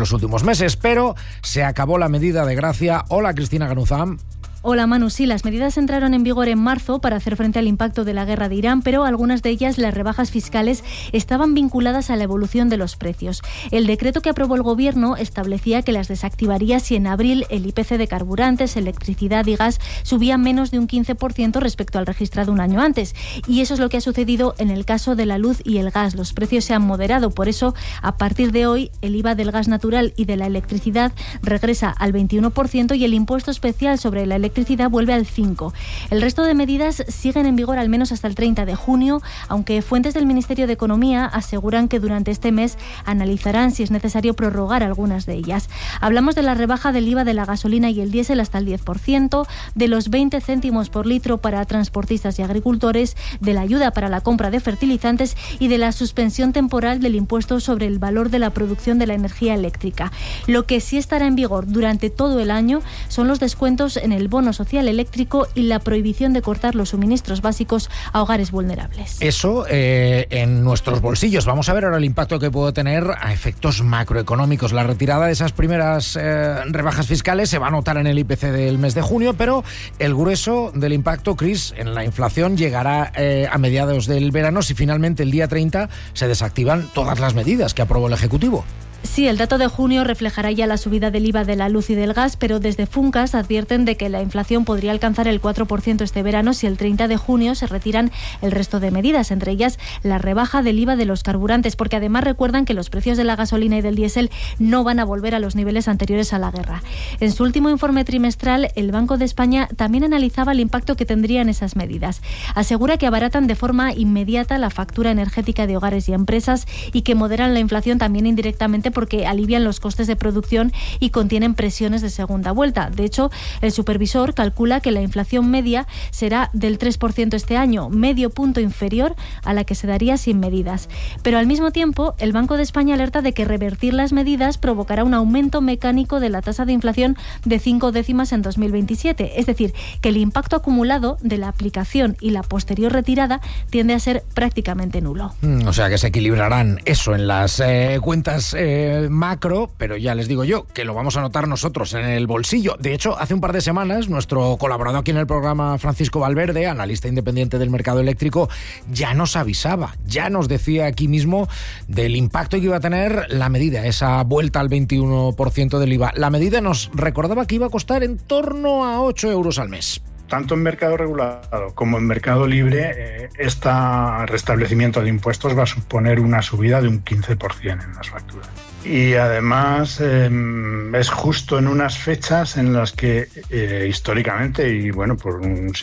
los últimos meses, pero se acabó la medida de gracia. Hola, Cristina Ganuzam. Hola Manu, sí, las medidas entraron en vigor en marzo para hacer frente al impacto de la guerra de Irán, pero algunas de ellas, las rebajas fiscales, estaban vinculadas a la evolución de los precios. El decreto que aprobó el Gobierno establecía que las desactivaría si en abril el IPC de carburantes, electricidad y gas subía menos de un 15% respecto al registrado un año antes. Y eso es lo que ha sucedido en el caso de la luz y el gas. Los precios se han moderado, por eso, a partir de hoy, el IVA del gas natural y de la electricidad regresa al 21% y el impuesto especial sobre la electricidad vuelve al 5%. El resto de medidas siguen en vigor al menos hasta el 30 de junio, aunque fuentes del Ministerio de Economía aseguran que durante este mes analizarán si es necesario prorrogar algunas de ellas. Hablamos de la rebaja del IVA de la gasolina y el diésel hasta el 10%, de los 20 céntimos por litro para transportistas y agricultores, de la ayuda para la compra de fertilizantes y de la suspensión temporal del impuesto sobre el valor de la producción de la energía eléctrica. Lo que sí estará en vigor durante todo el año son los descuentos en el bono social eléctrico y la prohibición de cortar los suministros básicos a hogares vulnerables. Eso en nuestros bolsillos. Vamos a ver ahora el impacto que puede tener a efectos macroeconómicos. La retirada de esas primeras rebajas fiscales se va a notar en el IPC del mes de junio, pero el grueso del impacto, Cris, en la inflación llegará a mediados del verano si finalmente el día 30 se desactivan todas las medidas que aprobó el Ejecutivo. Sí, el dato de junio reflejará ya la subida del IVA de la luz y del gas, pero desde Funcas advierten de que la inflación podría alcanzar el 4% este verano si el 30 de junio se retiran el resto de medidas, entre ellas la rebaja del IVA de los carburantes, porque además recuerdan que los precios de la gasolina y del diésel no van a volver a los niveles anteriores a la guerra. En su último informe trimestral, el Banco de España también analizaba el impacto que tendrían esas medidas. Asegura que abaratan de forma inmediata la factura energética de hogares y empresas y que moderan la inflación también indirectamente porque alivian los costes de producción y contienen presiones de segunda vuelta. De hecho, el supervisor calcula que la inflación media será del 3% este año, medio punto inferior a la que se daría sin medidas. Pero al mismo tiempo, el Banco de España alerta de que revertir las medidas provocará un aumento mecánico de la tasa de inflación de 5 décimas en 2027. Es decir, que el impacto acumulado de la aplicación y la posterior retirada tiende a ser prácticamente nulo. O sea que se equilibrarán eso en las cuentas macro, pero ya les digo yo que lo vamos a notar nosotros en el bolsillo. De hecho, hace un par de semanas, nuestro colaborador aquí en el programa, Francisco Valverde, analista independiente del mercado eléctrico, ya nos avisaba, ya nos decía aquí mismo del impacto que iba a tener la medida, esa vuelta al 21% del IVA. La medida nos recordaba que iba a costar en torno a 8 euros al mes. Tanto en mercado regulado como en mercado libre, este restablecimiento de impuestos va a suponer una subida de un 15% en las facturas. Y además es justo en unas fechas en las que históricamente, y bueno, por una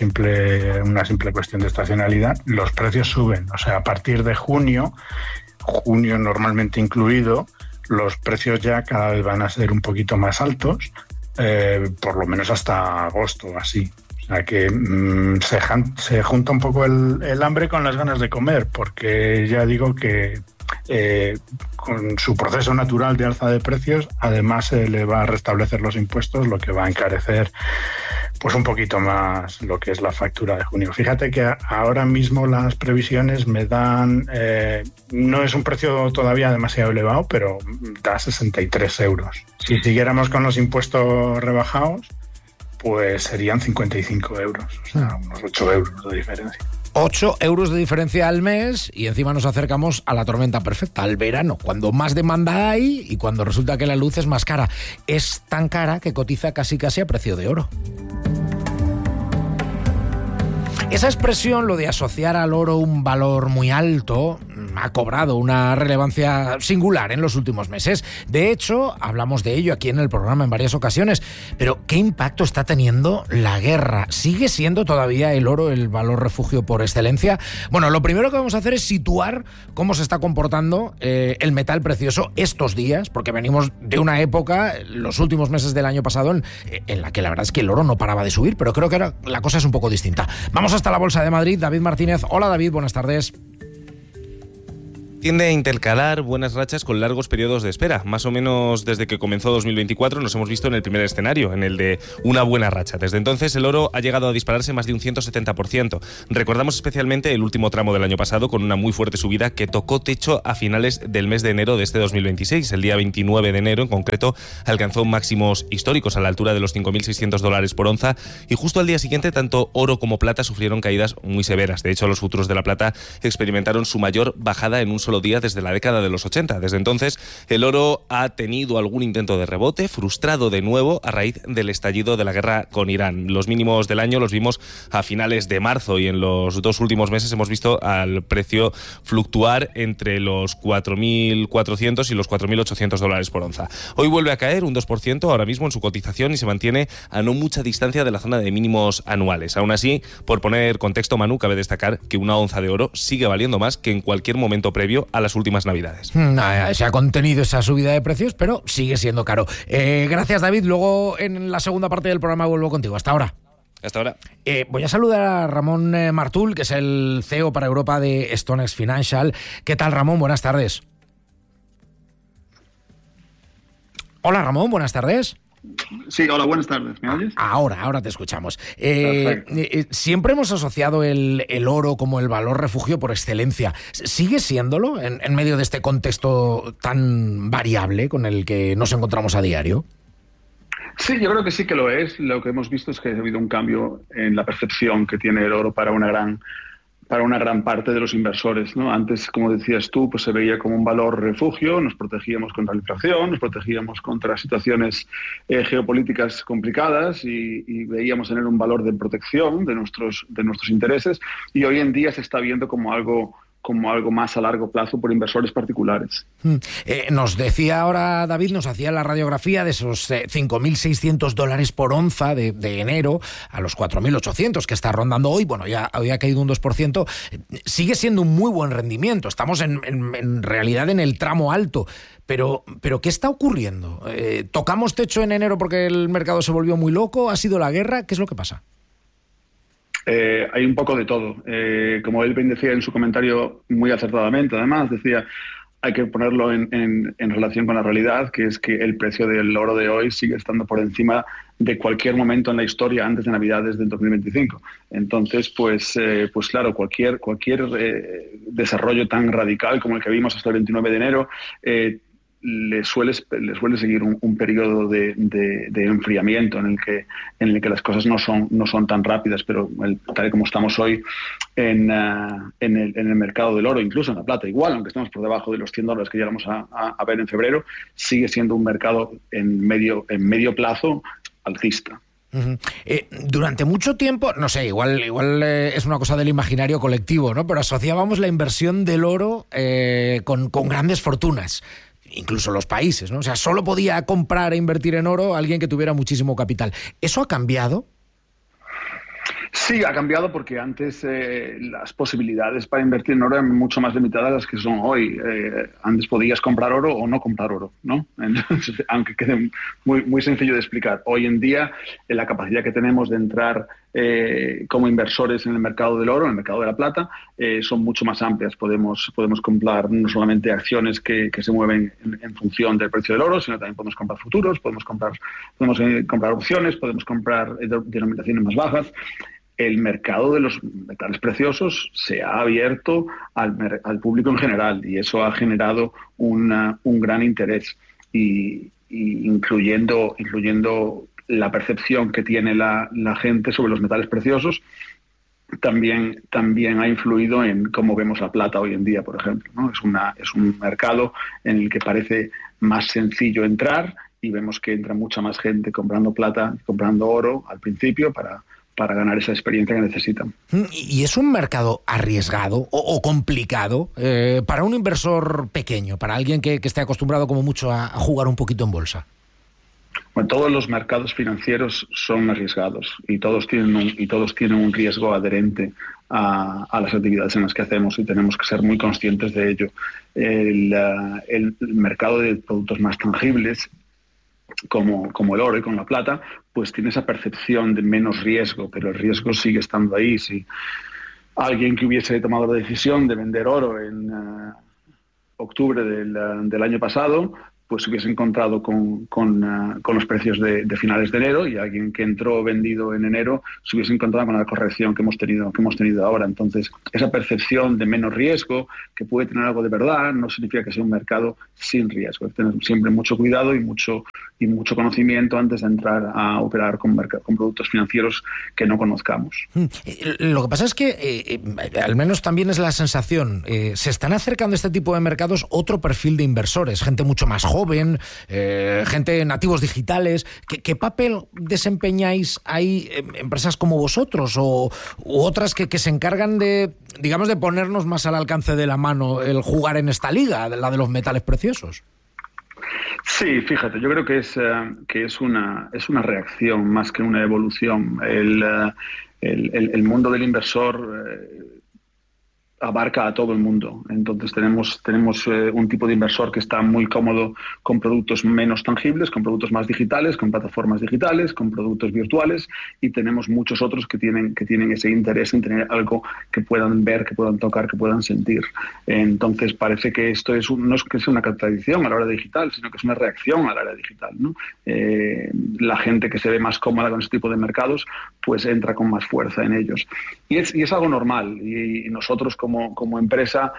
simple cuestión de estacionalidad, los precios suben. O sea, a partir de junio normalmente incluido, los precios ya cada vez van a ser un poquito más altos, por lo menos hasta agosto o así. O sea que se junta un poco el hambre con las ganas de comer, porque ya digo que con su proceso natural de alza de precios, además se le va a restablecer los impuestos, lo que va a encarecer pues un poquito más lo que es la factura de junio. Fíjate que ahora mismo las previsiones me dan, no es un precio todavía demasiado elevado, pero da 63 euros. Si siguiéramos con los impuestos rebajados, pues serían 55 euros, o sea, unos 8 euros de diferencia. 8 euros de diferencia al mes y encima nos acercamos a la tormenta perfecta, al verano, cuando más demanda hay y cuando resulta que la luz es más cara. Es tan cara que cotiza casi a precio de oro. Esa expresión, lo de asociar al oro un valor muy alto, ha cobrado una relevancia singular en los últimos meses. De hecho, hablamos de ello aquí en el programa en varias ocasiones. Pero, ¿qué impacto está teniendo la guerra? ¿Sigue siendo todavía el oro el valor refugio por excelencia? Bueno, lo primero que vamos a hacer es situar cómo se está comportando el metal precioso estos días, porque venimos de una época, los últimos meses del año pasado, en la que la verdad es que el oro no paraba de subir, pero creo que ahora la cosa es un poco distinta. Vamos hasta la Bolsa de Madrid. David Martínez. Hola, David, buenas tardes. tiende a intercalar buenas rachas con largos periodos de espera. Más o menos desde que comenzó 2024 nos hemos visto en el primer escenario, en el de una buena racha. Desde entonces el oro ha llegado a dispararse más de un 170%. Recordamos especialmente el último tramo del año pasado con una muy fuerte subida que tocó techo a finales del mes de enero de este 2026. El día 29 de enero en concreto alcanzó máximos históricos a la altura de los $5.600 por onza y justo al día siguiente tanto oro como plata sufrieron caídas muy severas. De hecho, los futuros de la plata experimentaron su mayor bajada en un solo día desde la década de los 80. Desde entonces, el oro ha tenido algún intento de rebote, frustrado de nuevo a raíz del estallido de la guerra con Irán. Los mínimos del año los vimos a finales de marzo y en los 2 últimos meses hemos visto al precio fluctuar entre los 4.400 y los 4.800 dólares por onza. Hoy vuelve a caer un 2% ahora mismo en su cotización y se mantiene a no mucha distancia de la zona de mínimos anuales. Aún así, por poner contexto, Manu, cabe destacar que una onza de oro sigue valiendo más que en cualquier momento previo a las últimas Navidades. Se ha contenido esa subida de precios, pero sigue siendo caro. Gracias, David. Luego en la segunda parte del programa vuelvo contigo. Hasta ahora. Hasta ahora. Voy a saludar a Ramón Martul, que es el CEO para Europa de StoneX Financial. ¿Qué tal, Ramón? Buenas tardes. Hola, Ramón. Buenas tardes. Sí, hola, buenas tardes. ¿Me oyes? Ahora te escuchamos. Siempre hemos asociado el oro como el valor refugio por excelencia. ¿Sigue siéndolo en medio de este contexto tan variable con el que nos encontramos a diario? Sí, yo creo que sí que lo es. Lo que hemos visto es que ha habido un cambio en la percepción que tiene el oro para una gran parte de los inversores, ¿no? Antes, como decías tú, pues se veía como un valor refugio, nos protegíamos contra la inflación, nos protegíamos contra situaciones geopolíticas complicadas y veíamos tener un valor de protección de nuestros intereses, y hoy en día se está viendo como algo más a largo plazo por inversores particulares. Nos decía ahora David, nos hacía la radiografía de esos $5.600 por onza de enero a los 4.800 que está rondando hoy. Bueno, ya había caído un 2%. Sigue siendo un muy buen rendimiento. Estamos en realidad en el tramo alto. Pero ¿qué está ocurriendo? ¿Tocamos techo en enero porque el mercado se volvió muy loco? ¿Ha sido la guerra? ¿Qué es lo que pasa? Hay un poco de todo. Como él bien decía en su comentario, muy acertadamente, además, decía, hay que ponerlo en relación con la realidad, que es que el precio del oro de hoy sigue estando por encima de cualquier momento en la historia antes de Navidades del 2025. Entonces, pues claro, cualquier desarrollo tan radical como el que vimos hasta el 29 de enero, le suele seguir un periodo de enfriamiento en el que las cosas no son tan rápidas, pero tal y como estamos hoy en el mercado del oro, incluso en la plata igual, aunque estemos por debajo de los $100 que llegamos a ver en febrero, sigue siendo un mercado en medio plazo alcista. Uh-huh. Durante mucho tiempo, no sé, igual es una cosa del imaginario colectivo, ¿no? Pero asociábamos la inversión del oro con grandes fortunas. Incluso los países, ¿no? O sea, solo podía comprar e invertir en oro alguien que tuviera muchísimo capital. ¿Eso ha cambiado? Sí, ha cambiado porque antes las posibilidades para invertir en oro eran mucho más limitadas a las que son hoy. Antes podías comprar oro o no comprar oro, ¿no? Entonces, aunque quede muy, muy sencillo de explicar. Hoy en día, la capacidad que tenemos de entrar como inversores en el mercado del oro, en el mercado de la plata, son mucho más amplias. Podemos comprar no solamente acciones que se mueven en función del precio del oro, sino también podemos comprar futuros, podemos comprar opciones, podemos comprar denominaciones más bajas. El mercado de los metales preciosos se ha abierto al público en general, y eso ha generado un gran interés, y incluyendo la percepción que tiene la gente sobre los metales preciosos. También ha influido en cómo vemos la plata hoy en día, por ejemplo, ¿no? Es un mercado en el que parece más sencillo entrar, y vemos que entra mucha más gente comprando plata, comprando oro al principio para ganar esa experiencia que necesitan. ¿Y es un mercado arriesgado o complicado para un inversor pequeño, para alguien que esté acostumbrado como mucho a jugar un poquito en bolsa? Bueno, todos los mercados financieros son arriesgados y todos tienen un riesgo adherente a las actividades en las que hacemos, y tenemos que ser muy conscientes de ello. El mercado de productos más tangibles, como el oro y con la plata, pues tiene esa percepción de menos riesgo, pero el riesgo sigue estando ahí. Si alguien que hubiese tomado la decisión de vender oro octubre del año pasado, pues se hubiese encontrado con los precios de finales de enero, y alguien que entró vendido en enero se hubiese encontrado con la corrección que hemos tenido ahora. Entonces, esa percepción de menos riesgo, que puede tener algo de verdad, no significa que sea un mercado sin riesgo. Hay que tener siempre mucho cuidado y mucho conocimiento antes de entrar a operar con productos financieros que no conozcamos. Lo que pasa es que, al menos también es la sensación, se están acercando a este tipo de mercados otro perfil de inversores, gente mucho más joven, gente nativos digitales. ¿Qué papel desempeñáis ahí empresas como vosotros u otras que se encargan de, digamos, de ponernos más al alcance de la mano el jugar en esta liga, la de los metales preciosos? Sí, fíjate, yo creo que es una reacción más que una evolución. El mundo del inversor abarca a todo el mundo. Entonces tenemos un tipo de inversor que está muy cómodo con productos menos tangibles, con productos más digitales, con plataformas digitales, con productos virtuales, y tenemos muchos otros que tienen ese interés en tener algo que puedan ver, que puedan tocar, que puedan sentir. Entonces parece que esto no es que sea una contradicción a la hora digital, sino que es una reacción a la era digital, ¿no? La gente que se ve más cómoda con este tipo de mercados pues entra con más fuerza en ellos. Y es algo normal, y nosotros como empresa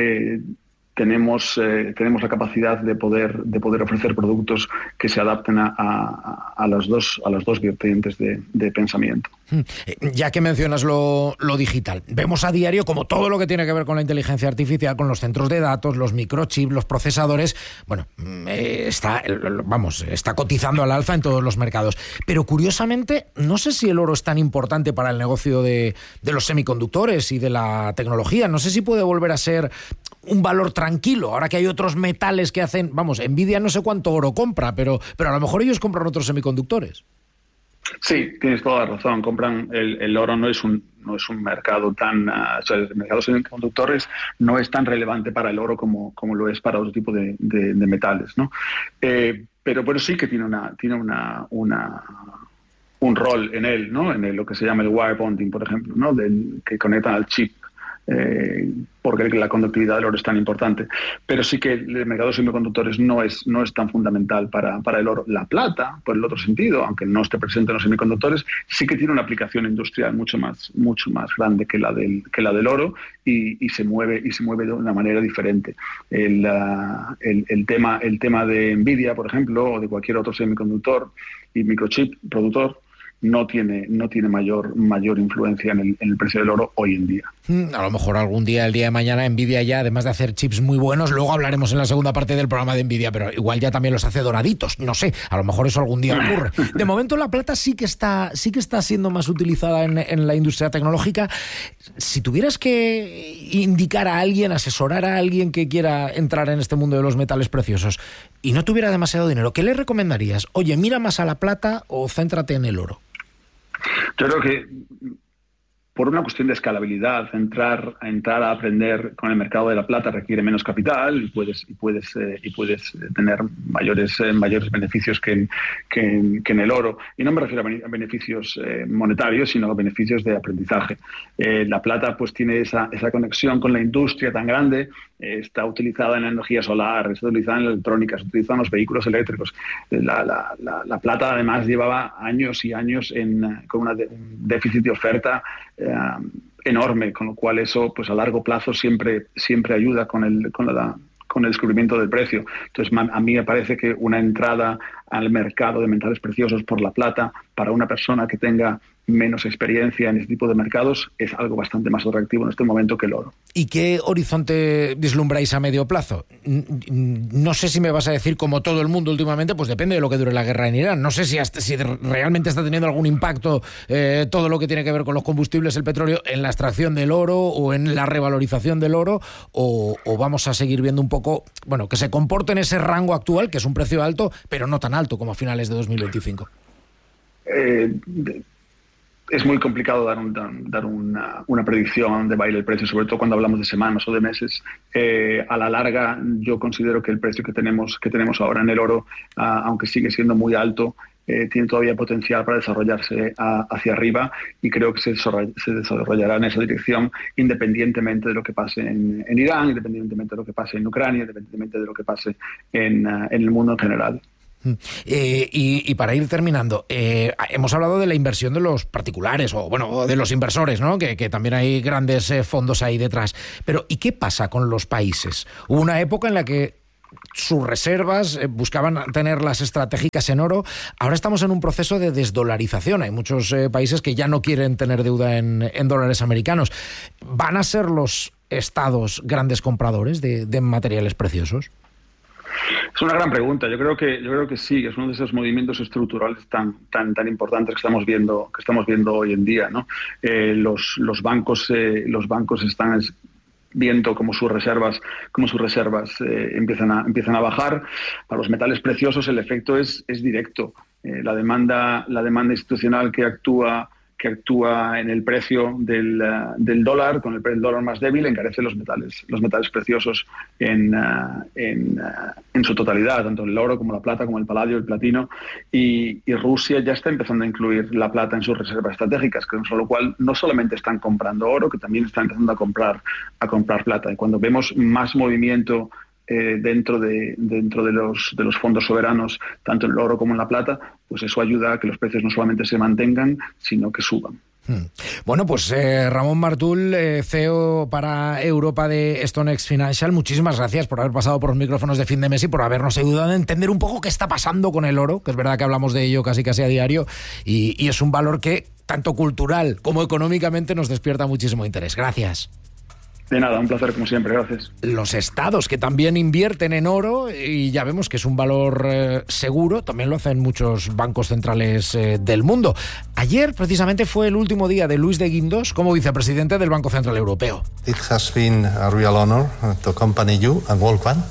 tenemos la capacidad de poder ofrecer productos que se adapten a las dos vertientes de pensamiento. Ya que mencionas lo digital, vemos a diario como todo lo que tiene que ver con la inteligencia artificial, con los centros de datos, los microchips, los procesadores, bueno, está cotizando al alza en todos los mercados. Pero curiosamente, no sé si el oro es tan importante para el negocio de los semiconductores y de la tecnología. No sé si puede volver a ser un valor tranquilo, ahora que hay otros metales que hacen, Nvidia no sé cuánto oro compra, pero a lo mejor ellos compran otros semiconductores. Sí, tienes toda la razón. El oro no es un mercado tan... el mercado de semiconductores no es tan relevante para el oro como lo es para otro tipo de metales, ¿no? Pero sí que tiene un rol en él, ¿no? En lo que se llama el wire bonding, por ejemplo, ¿no? Que conectan al chip. Porque la conductividad del oro es tan importante. Pero sí que el mercado de semiconductores no es tan fundamental para el oro. La plata, por el otro sentido, aunque no esté presente en los semiconductores, sí que tiene una aplicación industrial mucho más grande que la del oro, y se mueve de una manera diferente. El tema de Nvidia, por ejemplo, o de cualquier otro semiconductor y microchip productor, no tiene mayor influencia en el precio del oro hoy en día. A lo mejor el día de mañana, Nvidia ya, además de hacer chips muy buenos, luego hablaremos en la segunda parte del programa de Nvidia, pero igual ya también los hace doraditos, no sé, a lo mejor eso algún día ocurre. De momento la plata sí que está siendo más utilizada en la industria tecnológica. Si tuvieras que indicar a alguien, asesorar a alguien que quiera entrar en este mundo de los metales preciosos y no tuviera demasiado dinero, ¿qué le recomendarías? Oye, mira más a la plata o céntrate en el oro. Yo creo que por una cuestión de escalabilidad, entrar a aprender con el mercado de la plata requiere menos capital y puedes tener mayores beneficios que en el oro. Y no me refiero a beneficios monetarios, sino a beneficios de aprendizaje. La plata pues tiene esa conexión con la industria tan grande. Está utilizada en la energía solar, está utilizada en la electrónica, está utilizada en los vehículos eléctricos. La plata además llevaba años y años con un déficit de oferta enorme, con lo cual eso pues a largo plazo siempre ayuda con el descubrimiento del precio. Entonces a mí me parece que una entrada al mercado de metales preciosos por la plata para una persona que tenga menos experiencia en este tipo de mercados es algo bastante más atractivo en este momento que el oro. ¿Y qué horizonte vislumbráis a medio plazo? No sé si me vas a decir, como todo el mundo últimamente, pues depende de lo que dure la guerra en Irán. No sé si realmente está teniendo algún impacto todo lo que tiene que ver con los combustibles, el petróleo, en la extracción del oro o en la revalorización del oro, o vamos a seguir viendo un poco, que se comporte en ese rango actual, que es un precio alto, pero no tan alto como a finales de 2025. Es muy complicado dar una predicción a dónde va a ir el precio, sobre todo cuando hablamos de semanas o de meses. A la larga, yo considero que el precio que tenemos ahora en el oro, aunque sigue siendo muy alto, tiene todavía potencial para desarrollarse hacia arriba, y creo que se desarrollará en esa dirección independientemente de lo que pase en Irán, independientemente de lo que pase en Ucrania, independientemente de lo que pase en el mundo en general. Y para ir terminando, hemos hablado de la inversión de los particulares o de los inversores, ¿no? Que también hay grandes fondos ahí detrás. Pero ¿y qué pasa con los países? Hubo una época en la que sus reservas buscaban tenerlas estratégicas en oro. Ahora estamos en un proceso de desdolarización. Hay muchos países que ya no quieren tener deuda en dólares americanos. ¿Van a ser los estados grandes compradores de materiales preciosos? Es una gran pregunta. Yo creo que sí, es uno de esos movimientos estructurales tan importantes que estamos viendo hoy en día, ¿no? Los bancos están viendo cómo sus reservas empiezan a bajar. Para los metales preciosos el efecto es directo. La demanda institucional que actúa en el precio del dólar, con el dólar más débil, encarece los metales preciosos en su totalidad, tanto el oro como la plata, como el paladio, el platino, y Rusia ya está empezando a incluir la plata en sus reservas estratégicas, con lo cual no solamente están comprando oro, que también están empezando a comprar plata. Y cuando vemos más movimiento dentro de los fondos soberanos, tanto en el oro como en la plata, pues eso ayuda a que los precios no solamente se mantengan, sino que suban. Bueno, pues Ramón Martul, CEO para Europa de StoneX Financial, muchísimas gracias por haber pasado por los micrófonos de Fin de Mes y por habernos ayudado a entender un poco qué está pasando con el oro, que es verdad que hablamos de ello casi a diario, y es un valor que tanto cultural como económicamente nos despierta muchísimo interés. Gracias. De nada, un placer como siempre, gracias. Los estados que también invierten en oro, y ya vemos que es un valor seguro, también lo hacen muchos bancos centrales del mundo. Ayer precisamente fue el último día de Luis de Guindos como vicepresidente del Banco Central Europeo. It has been a real honor to accompany you and World Bank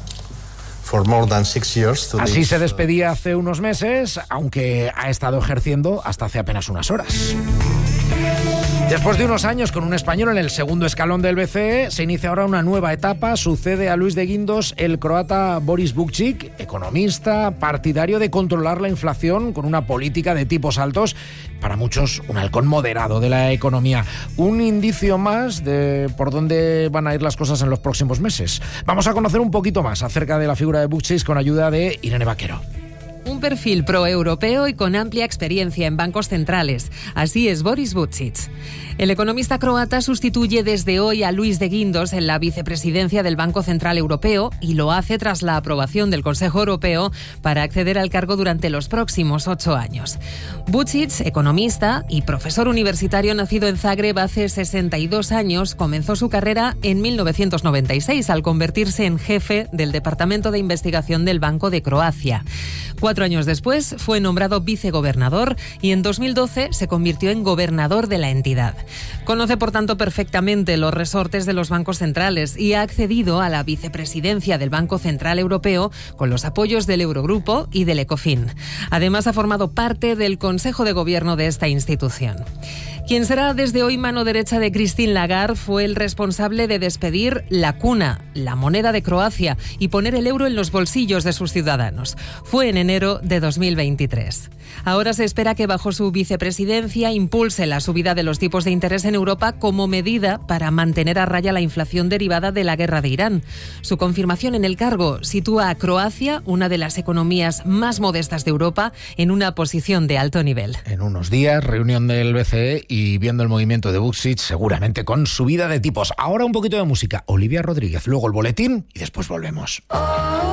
for more than 6 years. Así se despedía hace unos meses, aunque ha estado ejerciendo hasta hace apenas unas horas. Después de unos años con un español en el segundo escalón del BCE, se inicia ahora una nueva etapa. Sucede a Luis de Guindos el croata Boris Vukčić, economista, partidario de controlar la inflación con una política de tipos altos, para muchos un halcón moderado de la economía. Un indicio más de por dónde van a ir las cosas en los próximos meses. Vamos a conocer un poquito más acerca de la figura de Vukčić con ayuda de Irene Vaquero. Un perfil proeuropeo y con amplia experiencia en bancos centrales. Así es Boris Vukčić. El economista croata sustituye desde hoy a Luis de Guindos en la vicepresidencia del Banco Central Europeo y lo hace tras la aprobación del Consejo Europeo para acceder al cargo durante los próximos 8 años. Vukčić, economista y profesor universitario nacido en Zagreb hace 62 años, comenzó su carrera en 1996 al convertirse en jefe del Departamento de Investigación del Banco de Croacia. 4 años después fue nombrado vicegobernador y en 2012 se convirtió en gobernador de la entidad. Conoce, por tanto, perfectamente los resortes de los bancos centrales y ha accedido a la vicepresidencia del Banco Central Europeo con los apoyos del Eurogrupo y del Ecofin. Además, ha formado parte del Consejo de Gobierno de esta institución. Quien será desde hoy mano derecha de Christine Lagarde fue el responsable de despedir la cuna, la moneda de Croacia, y poner el euro en los bolsillos de sus ciudadanos. Fue en enero de 2023. Ahora se espera que bajo su vicepresidencia impulse la subida de los tipos de interés en Europa como medida para mantener a raya la inflación derivada de la guerra de Irán. Su confirmación en el cargo sitúa a Croacia, una de las economías más modestas de Europa, en una posición de alto nivel. En unos días, reunión del BCE y viendo el movimiento de Vukčić, seguramente con subida de tipos. Ahora un poquito de música. Olivia Rodríguez, luego el boletín y después volvemos.